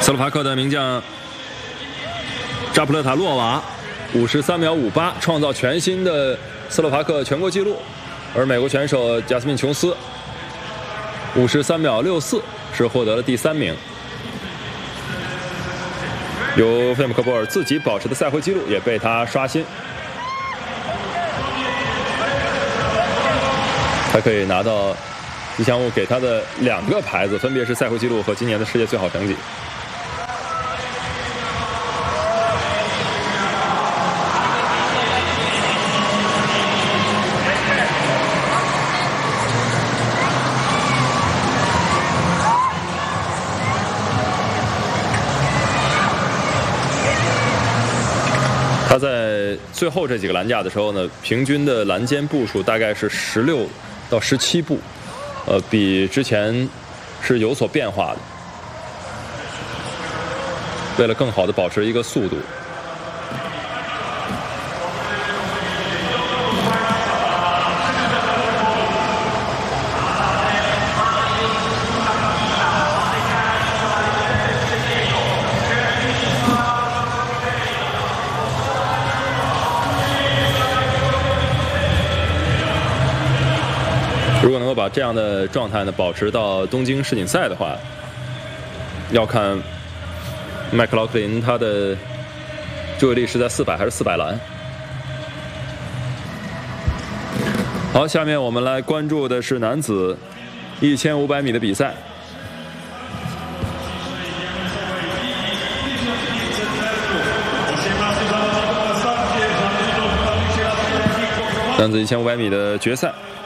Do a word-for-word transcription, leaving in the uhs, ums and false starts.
斯洛伐克的名将扎普勒塔洛娃五十三秒五八，创造全新的斯洛伐克全国纪录。而美国选手贾斯敏琼斯五十三秒六四是获得了第三名。由费姆科波尔自己保持的赛会纪录也被他刷新，他可以拿到吉祥物给他的两个牌子，分别是赛会纪录和今年的世界最好成绩。他在最后这几个栏架的时候呢，平均的栏间步数大概是十六到十七步，呃，比之前是有所变化的。为了更好的保持一个速度，如果能够把这样的状态呢保持到东京世锦赛的话，要看麦克劳克林他的注意力是在四百还是四百栏。好，下面我们来关注的是男子一千五百米的比赛。男子一千五百米的决赛。